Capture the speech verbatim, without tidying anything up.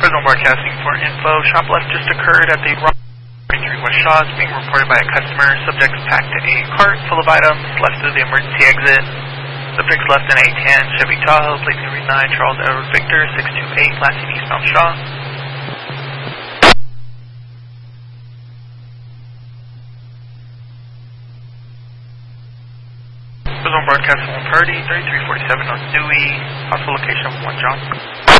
Prison broadcasting for info. Shoplift just occurred at the thirty-three West Shaw. It's being reported by a customer. Subjects packed a cart full of items left through the emergency exit. Subjects left in a tan Chevy Tahoe, plate three nine Charles Edward Victor, six two eight, last seen eastbound Shaw. Prison broadcasting one party, thirty-three forty-seven on Dewey. Possible location of one John.